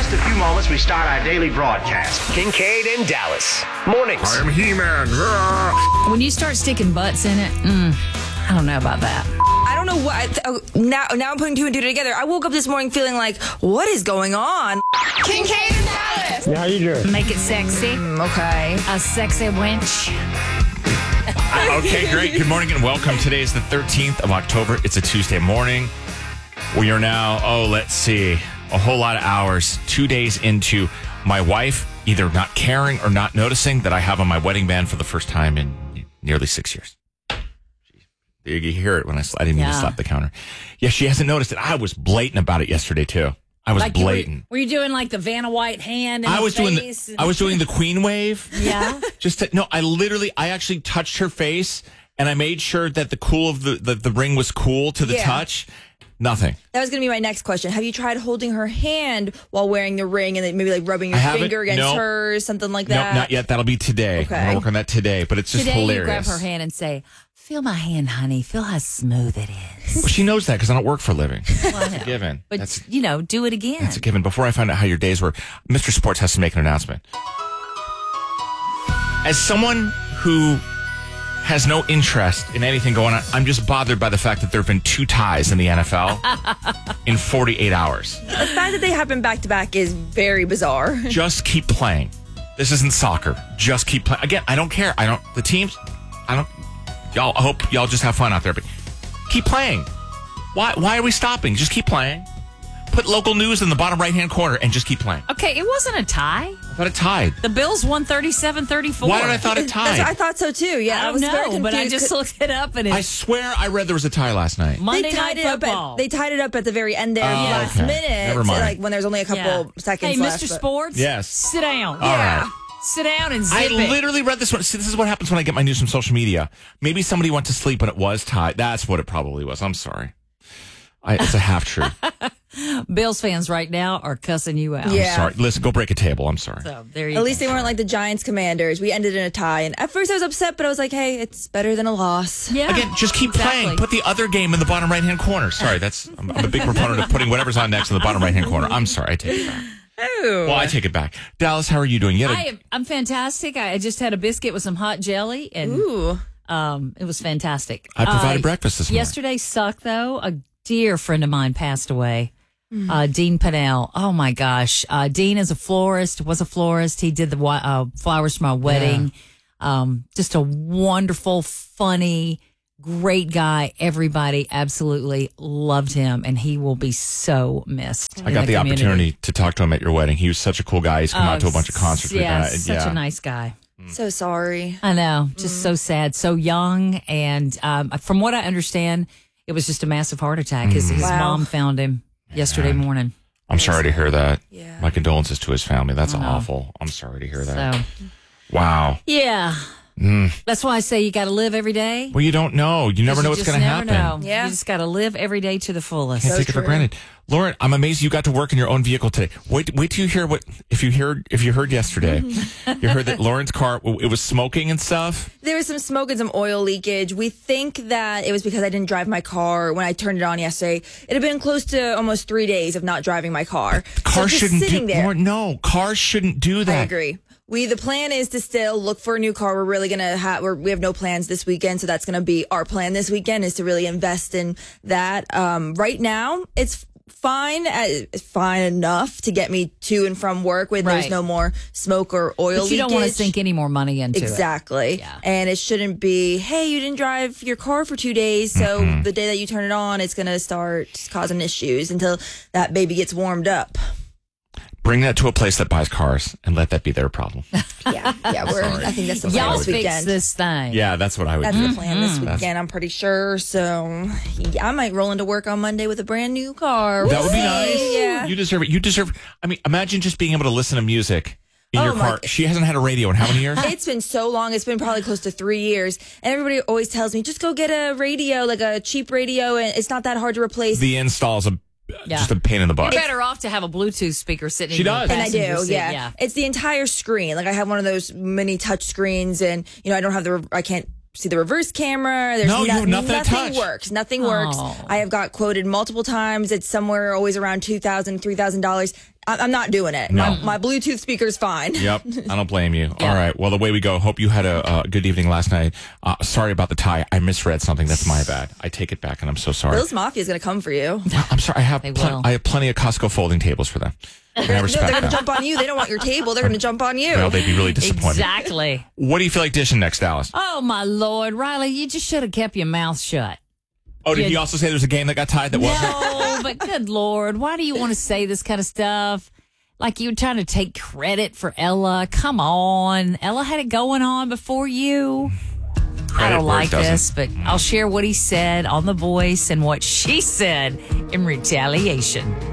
just a few moments, we start our daily broadcast. Kincaid and Dallas. Mornings. I'm He-Man. When you start sticking butts in it, I don't know about that. I don't know what. Now I'm putting two and two together. I woke up this morning feeling like, what is going on? Kincaid and Dallas. Yeah, how you doing? Make it sexy. Okay. A sexy wench. Okay, great. Good morning and welcome. Today is the 13th of October. It's a Tuesday morning. We are now, let's see, a whole lot of hours, 2 days into my wife either not caring or not noticing that I have on my wedding band for the first time in nearly 6 years. You hear it when I didn't mean to slap the counter. Yeah, she hasn't noticed it. I was blatant about it yesterday, too. I was blatant. Were you doing like the Vanna White hand in I was the face? I was doing the queen wave. Yeah. I actually touched her face and I made sure that the cool of the ring was cool to the touch. Nothing. That was going to be my next question. Have you tried holding her hand while wearing the ring and then maybe like rubbing your finger against hers, something like that? No, not yet. That'll be today. Okay. I'm going to work on that today, but it's just Today hilarious. you grab her hand and say, feel my hand, honey. Feel how smooth it is. Well, she knows that because I don't work for a living. Well, That's a given. But, do it again. That's a given. Before I find out how your days were, Mr. Sports has to make an announcement. As someone who has no interest in anything going on, I'm just bothered by the fact that there have been 2 ties in the NFL in 48 hours. The fact that they happen back to back is very bizarre. Just keep playing. This isn't soccer. Just keep playing. Again, I don't care. I hope y'all just have fun out there, but keep playing. Why are we stopping? Just keep playing. Put local news in the bottom right-hand corner and just keep playing. Okay, it wasn't a tie. I thought it tied. The Bills won 37-34. Why did I thought it tied? I thought so too. Yeah, I was very don't know, but I confused just looked it up and I swear I read there was a tie last night. Monday they Night Football. They tied it up at the very end there, last okay. minute. Never mind. Like when there's only a couple seconds Hey, left. Mr. Sports. Yes. Sit down. All right. Sit down and zip I it. literally read this one. See, this is what happens when I get my news from social media. Maybe somebody went to sleep when it was tied. That's what it probably was. I'm sorry. It's a half-truth. Bills fans right now are cussing you out. Yeah. I'm sorry. Listen, go break a table. I'm sorry. So there you At least they weren't like the Giants Commanders. We ended in a tie. And at first I was upset, but I was like, hey, it's better than a loss. Yeah. Again, just keep playing. Put the other game in the bottom right-hand corner. Sorry, I'm a big proponent of putting whatever's on next in the bottom right-hand corner. I'm sorry. I take it back. Oh. Well, I take it back. Dallas, how are you doing? I'm fantastic. I just had a biscuit with some hot jelly, and Ooh. it was fantastic. I provided breakfast this morning. Yesterday sucked, though. A dear friend of mine passed away. Dean Pennell. Oh my gosh. Dean was a florist. He did the flowers for my wedding. Just a wonderful, funny, great guy. Everybody absolutely loved him, and he will be so missed. I got the opportunity to talk to him at your wedding. He was such a cool guy. He's come out to a bunch of concerts. Such a nice guy. So sorry. I know. Just so sad. So young. And from what I understand, it was just a massive heart attack. His mom found him yesterday morning. I'm sorry to hear that. Yeah. My condolences to his family. That's awful. I'm sorry to hear that. So, wow. yeah. That's why I say you got to live every day. Well, you don't know. You never know what's going to happen. Know. Yeah. You just got to live every day to the fullest. Can't take it for granted. Lauren, I'm amazed you got to work in your own vehicle today. Wait till you hear if you heard yesterday. You heard that Lauren's car, it was smoking and stuff. There was some smoke and some oil leakage. We think that it was because I didn't drive my car when I turned it on yesterday. It had been close to almost 3 days of not driving my car. Cars shouldn't sitting there. Lauren, no, cars shouldn't do that. I agree. The plan is to still look for a new car. We're really going to we have no plans this weekend. So that's going to be our plan this weekend, is to really invest in that. Right now it's fine enough to get me to and from work when there's no more smoke or oil But you don't want to sink any more money into it. Exactly. Yeah. And it shouldn't be, hey, you didn't drive your car for 2 days. So the day that you turn it on, it's going to start causing issues until that baby gets warmed up. Bring that to a place that buys cars and let that be their problem. Yeah. I think that's the plan Y'all this fix weekend. this thing. Yeah, that's what I would That's do. the plan this weekend, I'm pretty sure. So I might roll into work on Monday with a brand new car. That would be nice. Yeah. You deserve it. I mean, imagine just being able to listen to music in your car. my- She hasn't had a radio in how many years? It's been so long. It's been probably close to 3 years. And everybody always tells me, just go get a radio, like a cheap radio, and it's not that hard to replace. The install's just a pain in the butt. You're better off to have a Bluetooth speaker sitting She in your does. And I do, passenger seat. yeah. It's the entire screen. Like I have one of those mini touch screens, and I don't have I can't see the reverse camera. There's you have nothing to touch. Nothing works. Oh. I have got quoted multiple times. It's somewhere always around $2,000, $3,000. I'm not doing it. No. My Bluetooth speaker's fine. Yep, I don't blame you. All right, well, the way we go. Hope you had a good evening last night. Sorry about the tie. I misread something. That's my bad. I take it back, and I'm so sorry. Bill's Mafia is going to come for you. I'm sorry. I have will. I have plenty of Costco folding tables for them. And I respect They're going to that. jump on you. They don't want your table. They're going to jump on you. Well, they'd be really disappointed. Exactly. What do you feel like dishing next, Dallas? Oh, my Lord. Riley, you just should have kept your mouth shut. Oh, did you also say there's a game that got tied that wasn't? No, but good Lord. Why do you want to say this kind of stuff? Like you're trying to take credit for Ella. Come on. Ella had it going on before you. I don't like this, but I'll share what he said on The Voice and what she said in retaliation.